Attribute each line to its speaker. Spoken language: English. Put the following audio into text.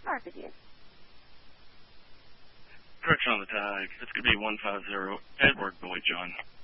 Speaker 1: Carpet is.
Speaker 2: Correction on the tag. It's going to be 150 Edward Boy John.